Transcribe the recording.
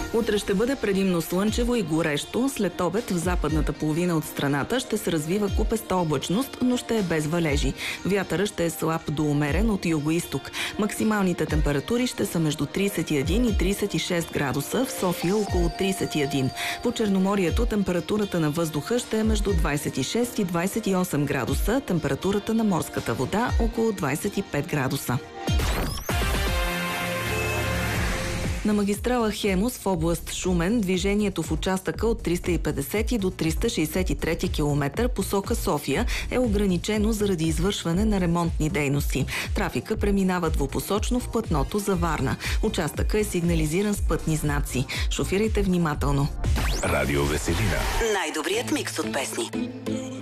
Утре ще бъде предимно слънчево и горещо. След обед в западната половина от страната ще се развива купеста облачност, но ще е без валежи. Вятърът ще е слаб до умерен от югоизток. Максималните температури ще са между 31 и 36 градуса, в София около 31. По Черноморието температурата на въздуха ще е между 26 и 28 градуса, температурата на морската вода около 25 градуса. На магистрала Хемус в област Шумен движението в участъка от 350 до 363 км посока София е ограничено заради извършване на ремонтни дейности. Трафика преминава двупосочно в платното за Варна. Участъка е сигнализиран с пътни знаци. Шофирайте внимателно. Радио Веселина. Най-добрият микс от песни.